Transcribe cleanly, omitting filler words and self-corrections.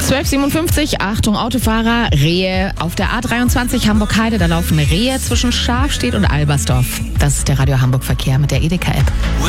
12:57, Achtung Autofahrer, Rehe auf der A23 Hamburg-Heide, da laufen Rehe zwischen Schafstedt und Albersdorf. Das ist der Radio Hamburg Verkehr mit der Edeka-App.